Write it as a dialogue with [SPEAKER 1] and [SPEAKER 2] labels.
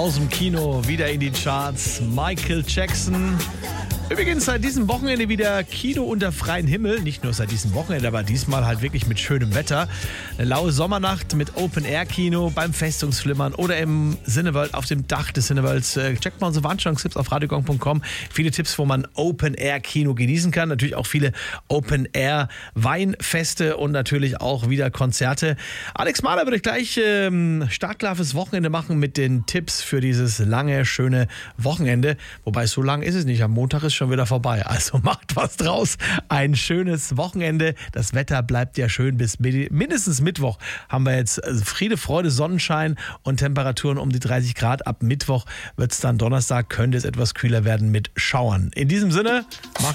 [SPEAKER 1] aus dem Kino wieder in die Charts. Michael Jackson. Übrigens seit diesem Wochenende wieder Kino unter freiem Himmel. Nicht nur seit diesem Wochenende, aber diesmal halt wirklich mit schönem Wetter. Eine laue Sommernacht mit Open-Air-Kino beim Festungsflimmern oder im Cineworld auf dem Dach des Cineworlds. Checkt mal unsere Veranstaltungstipps auf radiogong.com. Viele Tipps, wo man Open-Air-Kino genießen kann. Natürlich auch viele Open-Air-Weinfeste und natürlich auch wieder Konzerte. Alex Mahler würde gleich startklar fürs Wochenende machen mit den Tipps für dieses lange, schöne Wochenende. Wobei so lang ist es nicht. Am Montag ist schon wieder vorbei. Also macht was draus. Ein schönes Wochenende. Das Wetter bleibt ja schön bis mindestens Mittwoch. Haben wir jetzt Friede, Freude, Sonnenschein und Temperaturen um die 30 Grad. Ab Mittwoch wird es dann Donnerstag, könnte es etwas kühler werden mit Schauern. In diesem Sinne, macht